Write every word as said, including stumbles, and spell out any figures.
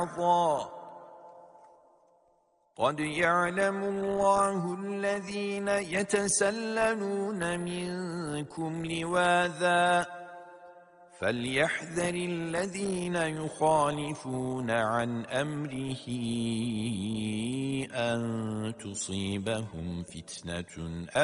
بعضا قد يعلم الله الذين يتسللون منكم لواذا فليحذر الذين يخالفون عن أمره أن تصيبهم فتنة